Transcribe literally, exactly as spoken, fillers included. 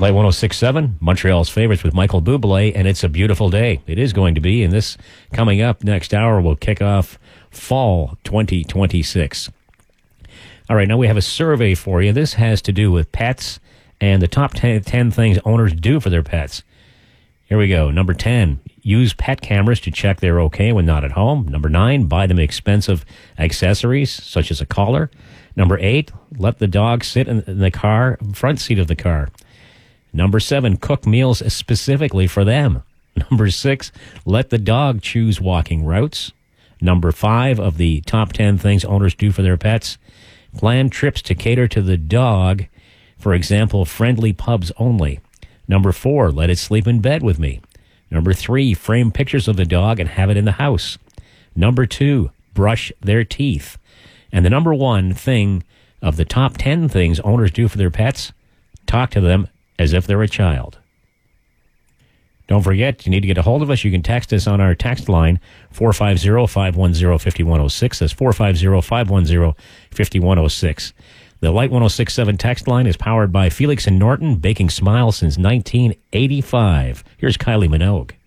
Light one oh six point seven, Montreal's favorites with Michael Bublé, and it's a beautiful day. It is going to be, and this coming up next hour will kick off fall twenty twenty-six. All right, now we have a survey for you. This has to do with pets and the top ten, ten things owners do for their pets. Here we go. Number ten, use pet cameras to check they're okay when not at home. Number nine, buy them expensive accessories, such as a collar. Number eight, let the dog sit in the car, front seat of the car. Number seven, cook meals specifically for them. Number six, let the dog choose walking routes. Number five of the top ten things owners do for their pets, plan trips to cater to the dog. For example, friendly pubs only. Number four, let it sleep in bed with me. Number three, frame pictures of the dog and have it in the house. Number two, brush their teeth. And the number one thing of the top ten things owners do for their pets, talk to them as if they're a child. Don't forget, you need to get a hold of us. You can text us on our text line, four five zero, five one zero, five one zero six. That's four five zero, five one zero, five one zero six. The Light one oh six point seven text line is powered by Felix and Norton, baking smiles since nineteen eighty-five. Here's Kylie Minogue.